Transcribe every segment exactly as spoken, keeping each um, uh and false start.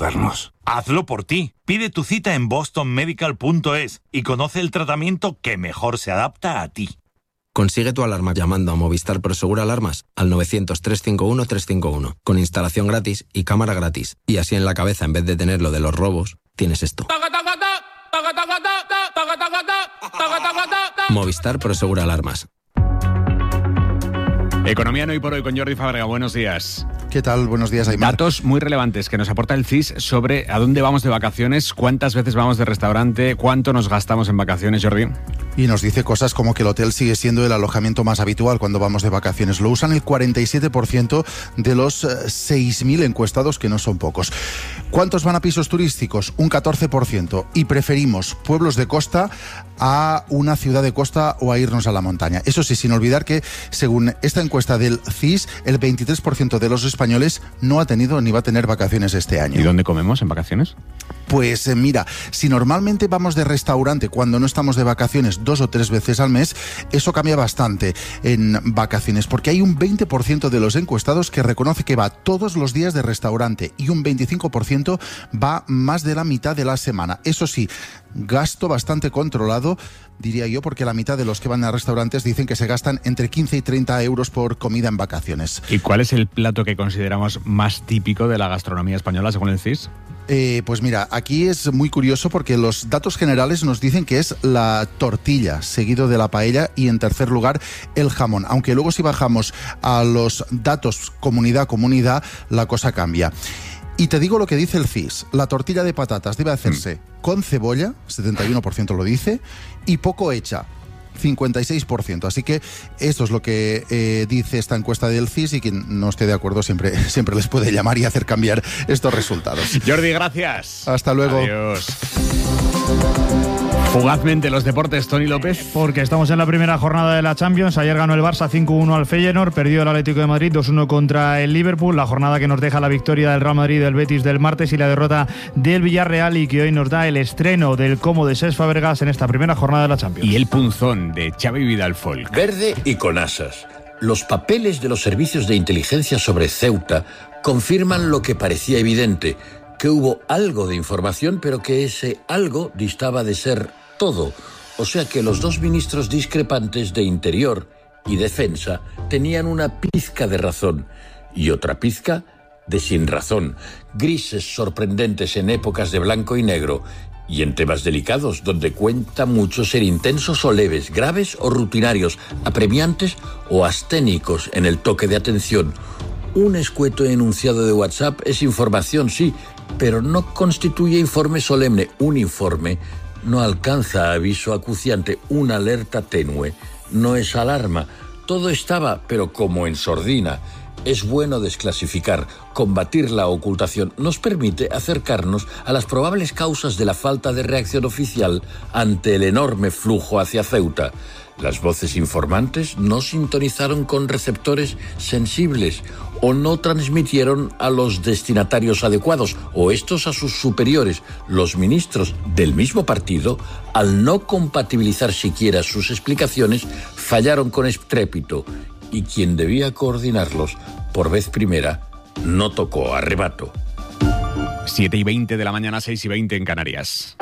ayudarnos. Hazlo por ti. Pide tu cita en boston medical punto es y conoce el tratamiento que mejor se adapta a ti. Consigue tu alarma llamando a Movistar Prosegur Alarmas al novecientos, trescientos cincuenta y uno, trescientos cincuenta y uno, con instalación gratis y cámara gratis. Y así en la cabeza, en vez de tener lo de los robos, tienes esto. Movistar Prosegur Alarmas. Economía no hoy por hoy con Jordi Fábrega. Buenos días. ¿Qué tal? Buenos días, Aymar. Datos muy relevantes que nos aporta el C I S sobre a dónde vamos de vacaciones, cuántas veces vamos de restaurante, cuánto nos gastamos en vacaciones, Jordi. Y nos dice cosas como que el hotel sigue siendo el alojamiento más habitual cuando vamos de vacaciones. Lo usan el cuarenta y siete por ciento de los seis mil encuestados, que no son pocos. ¿Cuántos van a pisos turísticos? Un catorce por ciento. Y preferimos pueblos de costa a una ciudad de costa o a irnos a la montaña. Eso sí, sin olvidar que, según esta encuesta del C I S, el veintitrés por ciento de los españoles no ha tenido ni va a tener vacaciones este año. ¿Y dónde comemos en vacaciones? Pues eh, mira, si normalmente vamos de restaurante cuando no estamos de vacaciones dos o tres veces al mes, eso cambia bastante en vacaciones, porque hay un veinte por ciento de los encuestados que reconoce que va todos los días de restaurante y un veinticinco por ciento va más de la mitad de la semana. Eso sí, gasto bastante controlado, diría yo, porque la mitad de los que van a restaurantes dicen que se gastan entre quince y treinta euros por comida en vacaciones. ¿Y cuál es el plato que consideramos más típico de la gastronomía española según el C I S? Eh, pues mira, aquí es muy curioso porque los datos generales nos dicen que es la tortilla, seguido de la paella y en tercer lugar el jamón. Aunque luego si bajamos a los datos comunidad a comunidad, la cosa cambia. Y te digo lo que dice el C I S. La tortilla de patatas debe hacerse mm. con cebolla, setenta y uno por ciento lo dice, y poco hecha, cincuenta y seis por ciento. Así que esto es lo que eh, dice esta encuesta del C I S, y quien no esté de acuerdo siempre, siempre les puede llamar y hacer cambiar estos resultados. Jordi, gracias. Hasta luego. Adiós. Fugazmente los deportes, Tony López. Porque estamos en la primera jornada de la Champions. Ayer ganó el Barça cinco uno al Feyenoord, perdió el Atlético de Madrid dos uno contra el Liverpool. La jornada que nos deja la victoria del Real Madrid, del Betis del martes y la derrota del Villarreal, y que hoy nos da el estreno del Como de Cesc Fabregas en esta primera jornada de la Champions. Y el punzón de Xavi Vidal Folk. Verde y con asas. Los papeles de los servicios de inteligencia sobre Ceuta confirman lo que parecía evidente, que hubo algo de información, pero que ese algo distaba de ser todo. O sea que los dos ministros discrepantes de Interior y Defensa tenían una pizca de razón y otra pizca de sin razón. Grises sorprendentes en épocas de blanco y negro y en temas delicados donde cuenta mucho ser intensos o leves, graves o rutinarios, apremiantes o asténicos en el toque de atención. Un escueto enunciado de WhatsApp es información, sí, pero no constituye informe solemne. Un informe no alcanza aviso acuciante, una alerta tenue no es alarma. Todo estaba, pero como en sordina. Es bueno desclasificar, combatir la ocultación. Nos permite acercarnos a las probables causas de la falta de reacción oficial ante el enorme flujo hacia Ceuta. Las voces informantes no sintonizaron con receptores sensibles o no transmitieron a los destinatarios adecuados o estos a sus superiores. Los ministros del mismo partido, al no compatibilizar siquiera sus explicaciones, fallaron con estrépito y quien debía coordinarlos por vez primera no tocó a rebato. siete y veinte de la mañana, seis y veinte en Canarias.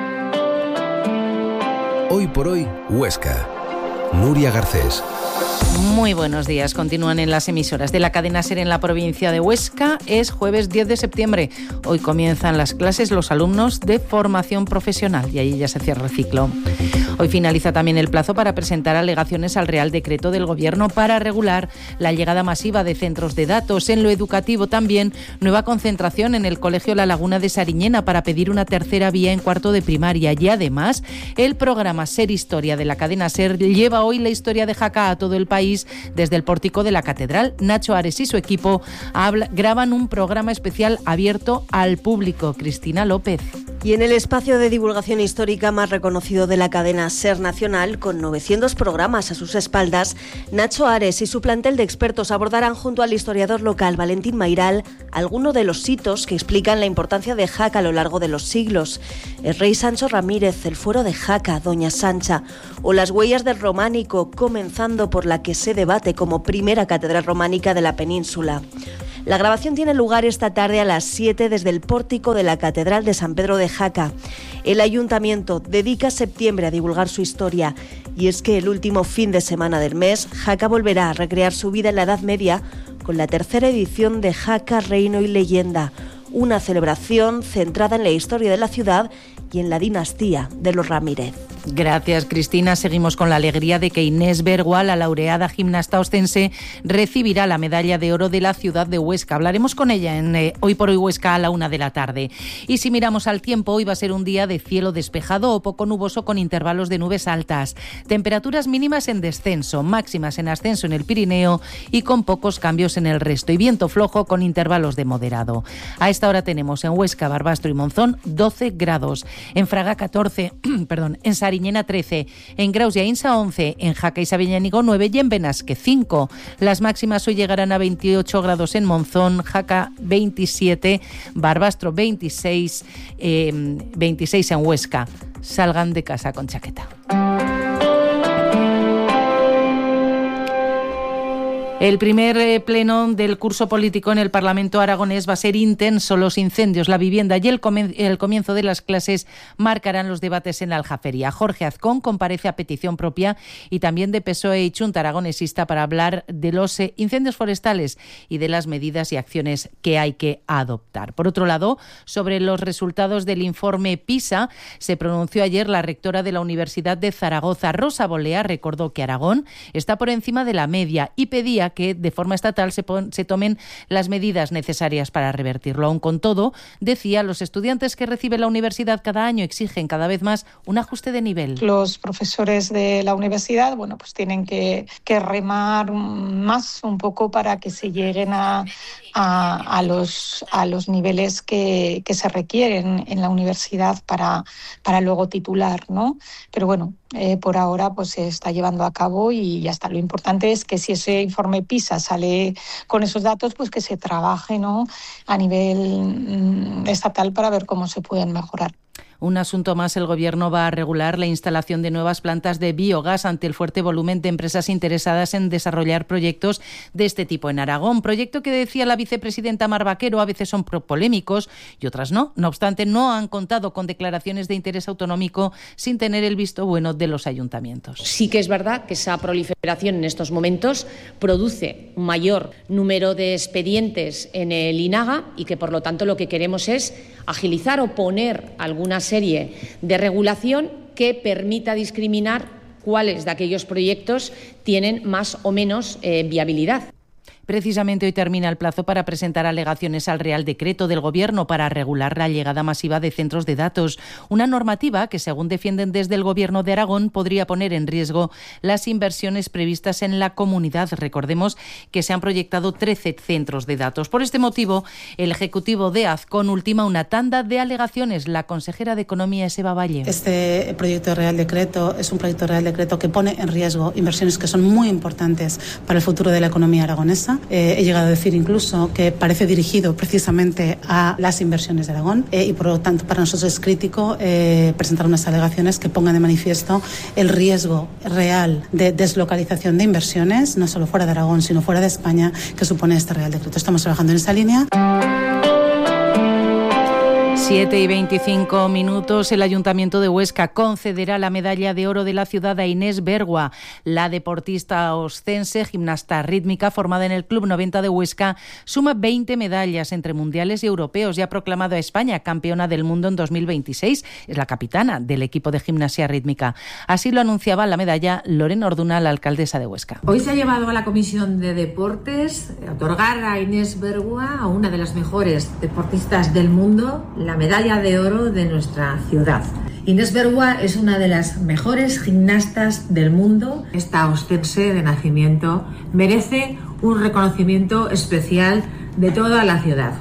Hoy por hoy, Huesca. Nuria Garcés. Muy buenos días. Continúan en las emisoras de la cadena SER en la provincia de Huesca. Es jueves diez de septiembre. Hoy comienzan las clases los alumnos de formación profesional y ahí ya se cierra el ciclo. Hoy finaliza también el plazo para presentar alegaciones al Real Decreto del Gobierno para regular la llegada masiva de centros de datos. En lo educativo también, nueva concentración en el Colegio La Laguna de Sariñena para pedir una tercera vía en cuarto de primaria. Y además, el programa SER Historia de la cadena SER lleva hoy la historia de Jaca a todo el país desde el pórtico de la Catedral. Nacho Ares y su equipo habla, graban un programa especial abierto al público. Cristina López. Y en el espacio de divulgación histórica más reconocido de la cadena SER Nacional, con novecientos programas a sus espaldas, Nacho Ares y su plantel de expertos abordarán junto al historiador local Valentín Mayral algunos de los hitos que explican la importancia de Jaca a lo largo de los siglos. El rey Sancho Ramírez, el fuero de Jaca, Doña Sancha, o las huellas del románico, comenzando por la que se debate como primera catedral románica de la península. La grabación tiene lugar esta tarde a las siete desde el pórtico de la Catedral de San Pedro de Jaca. El Ayuntamiento dedica septiembre a divulgar su historia, y es que el último fin de semana del mes, Jaca volverá a recrear su vida en la Edad Media con la tercera edición de Jaca, Reino y Leyenda, una celebración centrada en la historia de la ciudad y en la dinastía de los Ramírez. Gracias, Cristina. Seguimos con la alegría de que Inés Bergua, la laureada gimnasta ostense, recibirá la medalla de oro de la ciudad de Huesca. Hablaremos con ella en eh, Hoy por Hoy Huesca a la una de la tarde. Y si miramos al tiempo, hoy va a ser un día de cielo despejado o poco nuboso con intervalos de nubes altas. Temperaturas mínimas en descenso, máximas en ascenso en el Pirineo y con pocos cambios en el resto. Y viento flojo con intervalos de moderado. A esta hora tenemos en Huesca, Barbastro y Monzón doce grados. En Fraga catorce, perdón, en Sariñena trece, en Graus y Ainsa once, en Jaca y Sabiñánigo nueve y en Benasque cinco. Las máximas hoy llegarán a veintiocho grados en Monzón, Jaca veintisiete, Barbastro veintiséis, eh, veintiséis en Huesca. Salgan de casa con chaqueta. El primer pleno del curso político en el Parlamento aragonés va a ser intenso. Los incendios, la vivienda y el, comen- el comienzo de las clases marcarán los debates en la Aljafería. Jorge Azcón comparece a petición propia y también de P S O E y Chunta Aragonesista para hablar de los eh, incendios forestales y de las medidas y acciones que hay que adoptar. Por otro lado, sobre los resultados del informe PISA, se pronunció ayer la rectora de la Universidad de Zaragoza. Rosa Bolea recordó que Aragón está por encima de la media y pedía que de forma estatal se, pon, se tomen las medidas necesarias para revertirlo. Aún con todo, decía, los estudiantes que recibe la universidad cada año exigen cada vez más un ajuste de nivel. Los profesores de la universidad, bueno, pues tienen que, que remar más un poco para que se lleguen a, a, a, los, a los niveles que, que se requieren en la universidad para, para luego titular, ¿no? Pero bueno, eh, por ahora pues se está llevando a cabo y ya está. Lo importante es que si ese informe PISA sale con esos datos, pues que se trabaje, ¿no?, a nivel mm, estatal para ver cómo se pueden mejorar. Un asunto más, el Gobierno va a regular la instalación de nuevas plantas de biogás ante el fuerte volumen de empresas interesadas en desarrollar proyectos de este tipo en Aragón. Proyecto que, decía la vicepresidenta Mar Vaquero, a veces son polémicos y otras no. No obstante, no han contado con declaraciones de interés autonómico sin tener el visto bueno de los ayuntamientos. Sí que es verdad que esa proliferación en estos momentos produce un mayor número de expedientes en el INAGA y que, por lo tanto, lo que queremos es agilizar o poner algunas serie de regulación que permita discriminar cuáles de aquellos proyectos tienen más o menos eh, viabilidad. Precisamente hoy termina el plazo para presentar alegaciones al Real Decreto del Gobierno para regular la llegada masiva de centros de datos. Una normativa que, según defienden desde el Gobierno de Aragón, podría poner en riesgo las inversiones previstas en la comunidad. Recordemos que se han proyectado trece centros de datos. Por este motivo, el Ejecutivo de Azcón ultima una tanda de alegaciones. La consejera de Economía es Eva Valle. Este proyecto de Real Decreto es un proyecto de Real Decreto que pone en riesgo inversiones que son muy importantes para el futuro de la economía aragonesa. Eh, he llegado a decir incluso que parece dirigido precisamente a las inversiones de Aragón eh, y por lo tanto para nosotros es crítico eh, presentar unas alegaciones que pongan de manifiesto el riesgo real de deslocalización de inversiones, no solo fuera de Aragón sino fuera de España, que supone este Real Decreto. Estamos trabajando en esa línea. siete y veinticinco minutos. El Ayuntamiento de Huesca concederá la medalla de oro de la ciudad a Inés Bergua. La deportista oscense, gimnasta rítmica, formada en el Club noventa de Huesca, suma veinte medallas entre mundiales y europeos y ha proclamado a España campeona del mundo en dos mil veintiséis. Es la capitana del equipo de gimnasia rítmica. Así lo anunciaba la medalla Lorena Orduna, la alcaldesa de Huesca. Hoy se ha llevado a la Comisión de Deportes a otorgar a Inés Bergua, a una de las mejores deportistas del mundo, la medalla de oro de nuestra ciudad. Inés Bergua es una de las mejores gimnastas del mundo. Esta oscense de nacimiento merece un reconocimiento especial de toda la ciudad.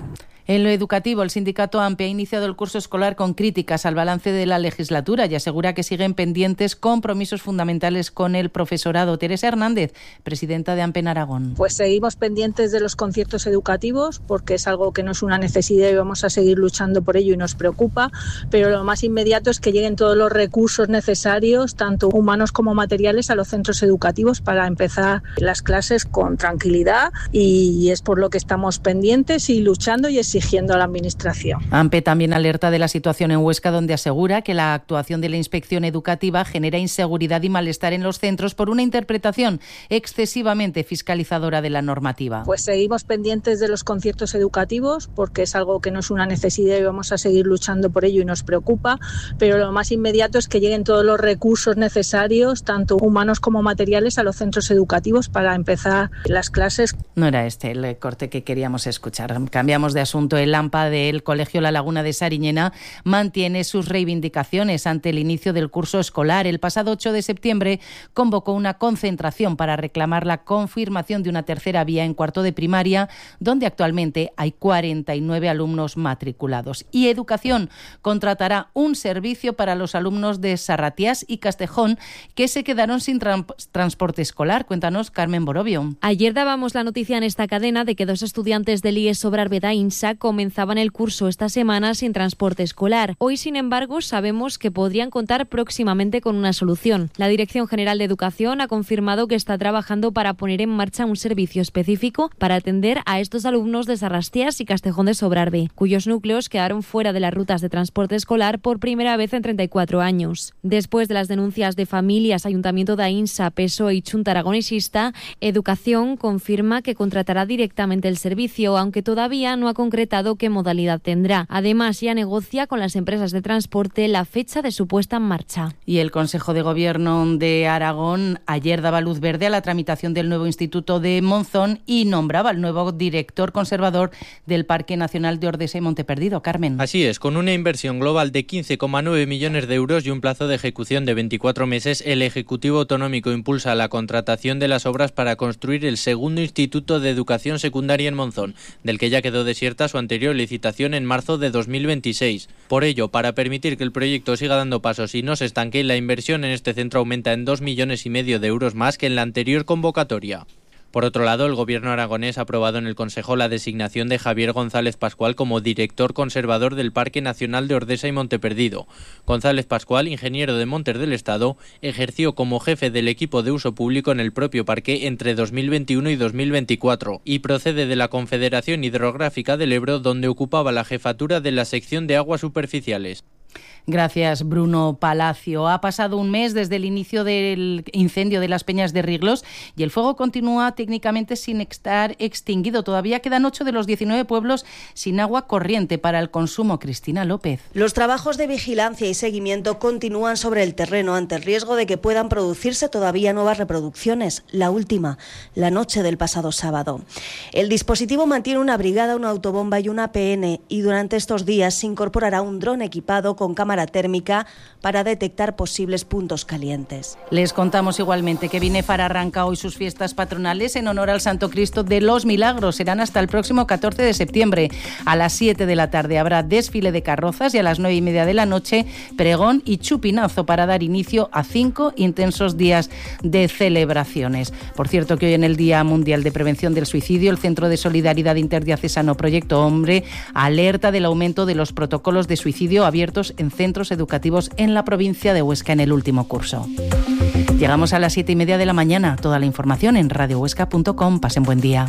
En lo educativo, el sindicato AMPE ha iniciado el curso escolar con críticas al balance de la legislatura y asegura que siguen pendientes compromisos fundamentales con el profesorado. Teresa Hernández, presidenta de AMPE en Aragón. Pues seguimos pendientes de los conciertos educativos porque es algo que no es una necesidad y vamos a seguir luchando por ello y nos preocupa, pero lo más inmediato es que lleguen todos los recursos necesarios, tanto humanos como materiales, a los centros educativos para empezar las clases con tranquilidad, y es por lo que estamos pendientes y luchando y exigiendo a la Administración. AMPE también alerta de la situación en Huesca, donde asegura que la actuación de la Inspección Educativa genera inseguridad y malestar en los centros por una interpretación excesivamente fiscalizadora de la normativa. Pues seguimos pendientes de los conciertos educativos porque es algo que no es una necesidad y vamos a seguir luchando por ello y nos preocupa, pero lo más inmediato es que lleguen todos los recursos necesarios, tanto humanos como materiales, a los centros educativos para empezar las clases. No era este el corte que queríamos escuchar. Cambiamos de asunto. El AMPA del Colegio La Laguna de Sariñena mantiene sus reivindicaciones ante el inicio del curso escolar. El pasado ocho de septiembre convocó una concentración para reclamar la confirmación de una tercera vía en cuarto de primaria, donde actualmente hay cuarenta y nueve alumnos matriculados. Y Educación contratará un servicio para los alumnos de Sarratías y Castejón que se quedaron sin tra- transporte escolar. Cuéntanos, Carmen Borovio. Ayer dábamos la noticia en esta cadena de que dos estudiantes del I E S Sobrarbeda INSA comenzaban el curso esta semana sin transporte escolar. Hoy, sin embargo, sabemos que podrían contar próximamente con una solución. La Dirección General de Educación ha confirmado que está trabajando para poner en marcha un servicio específico para atender a estos alumnos de Sarratías y Castejón de Sobrarbe, cuyos núcleos quedaron fuera de las rutas de transporte escolar por primera vez en treinta y cuatro años. Después de las denuncias de familias, Ayuntamiento de INSA, P S O E y Chunta Aragonesista, Educación confirma que contratará directamente el servicio, aunque todavía no ha concretado qué modalidad tendrá. Además, ya negocia con las empresas de transporte la fecha de su puesta en marcha. Y el Consejo de Gobierno de Aragón ayer daba luz verde a la tramitación del nuevo Instituto de Monzón y nombraba al nuevo director conservador del Parque Nacional de Ordesa y Monteperdido. Carmen. Así es, con una inversión global de quince coma nueve millones de euros y un plazo de ejecución de veinticuatro meses, el Ejecutivo Autonómico impulsa la contratación de las obras para construir el segundo Instituto de Educación Secundaria en Monzón, del que ya quedó desierta su anterior licitación en marzo de dos mil veintiséis. Por ello, para permitir que el proyecto siga dando pasos y no se estanque, la inversión en este centro aumenta en dos millones y medio de euros más que en la anterior convocatoria. Por otro lado, el Gobierno aragonés ha aprobado en el Consejo la designación de Javier González Pascual como director conservador del Parque Nacional de Ordesa y Monteperdido. González Pascual, ingeniero de Montes del Estado, ejerció como jefe del equipo de uso público en el propio parque entre dos mil veintiuno y dos mil veinticuatro y procede de la Confederación Hidrográfica del Ebro, donde ocupaba la jefatura de la sección de aguas superficiales. Gracias, Bruno Palacio. Ha pasado un mes desde el inicio del incendio de las Peñas de Riglos y el fuego continúa técnicamente sin estar extinguido. Todavía quedan ocho de los diecinueve pueblos sin agua corriente para el consumo. Cristina López. Los trabajos de vigilancia y seguimiento continúan sobre el terreno ante el riesgo de que puedan producirse todavía nuevas reproducciones. La última, la noche del pasado sábado. El dispositivo mantiene una brigada, una autobomba y una P N y durante estos días se incorporará un dron equipado con cámara térmica para detectar posibles puntos calientes. Les contamos igualmente que Binefar arranca hoy sus fiestas patronales en honor al Santo Cristo de los Milagros. Serán hasta el próximo catorce de septiembre. A las siete de la tarde habrá desfile de carrozas y a las nueve y media de la noche pregón y chupinazo para dar inicio a cinco intensos días de celebraciones. Por cierto, que hoy en el Día Mundial de Prevención del Suicidio, el Centro de Solidaridad Interdiocesano Proyecto Hombre alerta del aumento de los protocolos de suicidio abiertos en centros educativos en la provincia de Huesca en el último curso. Llegamos a las siete y media de la mañana. Toda la información en radio huesca punto com. Pasen buen día.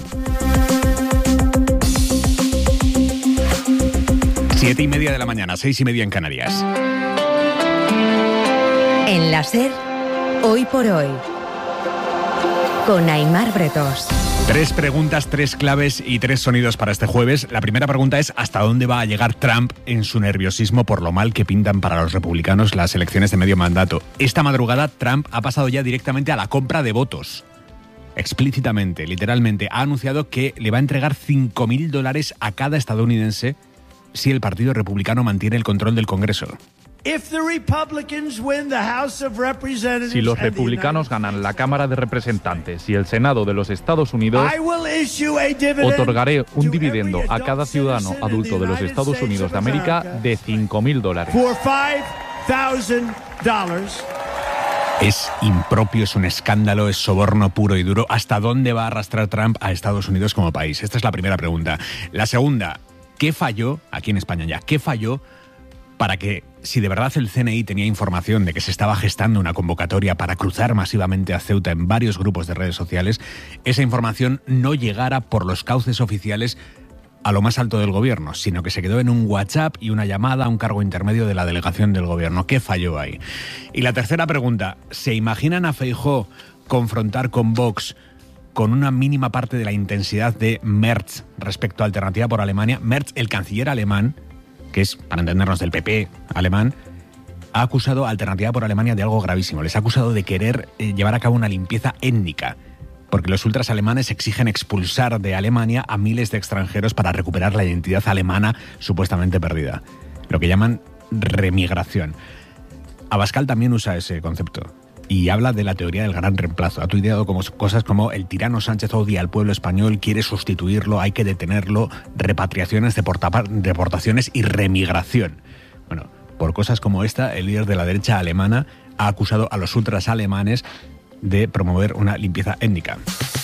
Siete y media de la mañana, seis y media en Canarias. En la SER, hoy por hoy, con Aimar Bretos. Tres preguntas, tres claves y tres sonidos para este jueves. La primera pregunta es ¿hasta dónde va a llegar Trump en su nerviosismo por lo mal que pintan para los republicanos las elecciones de medio mandato? Esta madrugada Trump ha pasado ya directamente a la compra de votos. Explícitamente, literalmente, ha anunciado que le va a entregar cinco mil dólares a cada estadounidense si el Partido Republicano mantiene el control del Congreso. Si los republicanos ganan la Cámara de Representantes y el Senado de los Estados Unidos, otorgaré un dividendo a cada ciudadano adulto de los Estados Unidos de América de cinco mil dólares. Es impropio, es un escándalo, es soborno puro y duro. ¿Hasta dónde va a arrastrar Trump a Estados Unidos como país? Esta es la primera pregunta. La segunda, ¿qué falló, aquí en España ya, qué falló para que, si de verdad el C N I tenía información de que se estaba gestando una convocatoria para cruzar masivamente a Ceuta en varios grupos de redes sociales, esa información no llegara por los cauces oficiales a lo más alto del gobierno, sino que se quedó en un WhatsApp y una llamada a un cargo intermedio de la delegación del gobierno? ¿Qué falló ahí? Y la tercera pregunta, ¿se imaginan a Feijóo confrontar con Vox con una mínima parte de la intensidad de Merz respecto a Alternativa por Alemania? Merz, el canciller alemán, que es, para entendernos, del P P alemán, ha acusado a Alternativa por Alemania de algo gravísimo. Les ha acusado de querer eh, llevar a cabo una limpieza étnica, porque los ultras alemanes exigen expulsar de Alemania a miles de extranjeros para recuperar la identidad alemana supuestamente perdida, lo que llaman remigración. Abascal también usa ese concepto y habla de la teoría del gran reemplazo. Ha tuiteado como cosas como: el tirano Sánchez odia al pueblo español, quiere sustituirlo, hay que detenerlo, repatriaciones, deporta- deportaciones y remigración. Bueno, por cosas como esta, el líder de la derecha alemana ha acusado a los ultras alemanes de promover una limpieza étnica.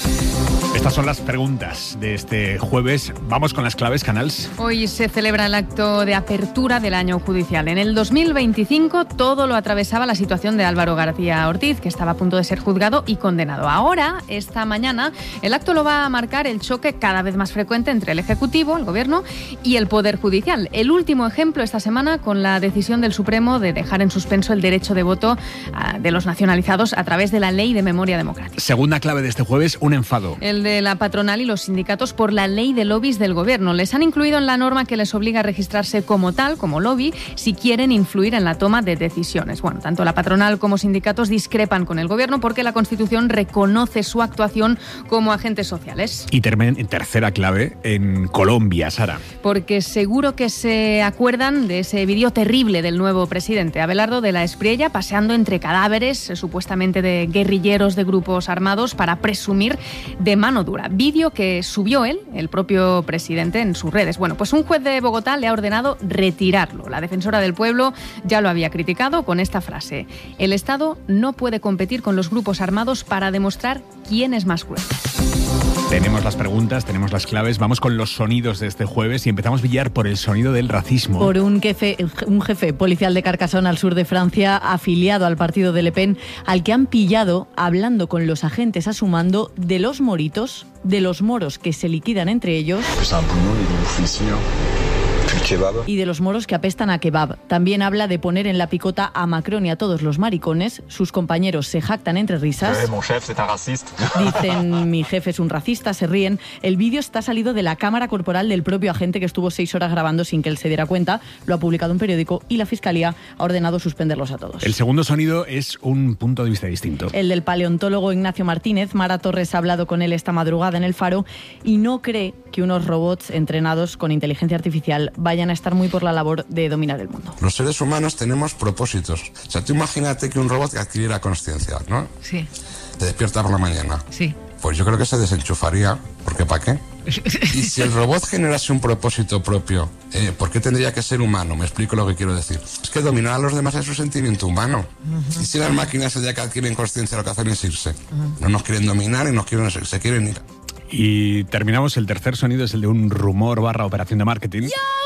Estas son las preguntas de este jueves. Vamos con las claves, Canals. Hoy se celebra el acto de apertura del año judicial. En el dos mil veinticinco todo lo atravesaba la situación de Álvaro García Ortiz, que estaba a punto de ser juzgado y condenado. Ahora, esta mañana, el acto lo va a marcar el choque cada vez más frecuente entre el Ejecutivo, el Gobierno, y el Poder Judicial. El último ejemplo esta semana con la decisión del Supremo de dejar en suspenso el derecho de voto uh, de los nacionalizados a través de la Ley de Memoria Democrática. Segunda clave de este jueves, un enfado. El de la patronal y los sindicatos por la ley de lobbies del gobierno. Les han incluido en la norma que les obliga a registrarse como tal, como lobby, si quieren influir en la toma de decisiones. Bueno, tanto la patronal como sindicatos discrepan con el gobierno porque la Constitución reconoce su actuación como agentes sociales. Y termen, tercera clave, en Colombia, Sara. Porque seguro que se acuerdan de ese vídeo terrible del nuevo presidente, Abelardo de la Espriella, paseando entre cadáveres, eh, supuestamente de guerrilleros de grupos armados, para presumir de mano dura. Vídeo que subió él, el propio presidente, en sus redes. Bueno, pues un juez de Bogotá le ha ordenado retirarlo. La defensora del pueblo ya lo había criticado con esta frase: el Estado no puede competir con los grupos armados para demostrar quién es más cruel. Tenemos las preguntas, tenemos las claves. Vamos con los sonidos de este jueves y empezamos, Villar, por el sonido del racismo. Por un jefe, un jefe policial de Carcassonne, al sur de Francia, afiliado al partido de Le Pen, al que han pillado hablando con los agentes a su mando de los moritos, de los moros que se liquidan entre ellos y de los moros que apestan a kebab. También habla de poner en la picota a Macron y a todos los maricones. Sus compañeros se jactan entre risas. Dicen: mi jefe es un racista, se ríen. El vídeo está salido de la cámara corporal del propio agente, que estuvo seis horas grabando sin que él se diera cuenta. Lo ha publicado un periódico y la Fiscalía ha ordenado suspenderlos a todos. El segundo sonido es un punto de vista distinto. El del paleontólogo Ignacio Martínez. Mara Torres ha hablado con él esta madrugada en El Faro y no cree que unos robots entrenados con inteligencia artificial vayan a estar muy por la labor de dominar el mundo. Los seres humanos tenemos propósitos. O sea, tú imagínate que un robot adquiriera conciencia, ¿no? Sí. Te despierta por la mañana. Sí. Pues yo creo que se desenchufaría, porque ¿para qué? Y si el robot generase un propósito propio, eh, ¿por qué tendría que ser humano? Me explico lo que quiero decir. Es que dominar a los demás es un sentimiento humano. Uh-huh. Y si las máquinas el día que adquieren conciencia lo que hacen es irse. Uh-huh. No nos quieren dominar y nos quieren, se quieren ir. Y terminamos, el tercer sonido es el de un rumor barra operación de marketing. ¡Ya!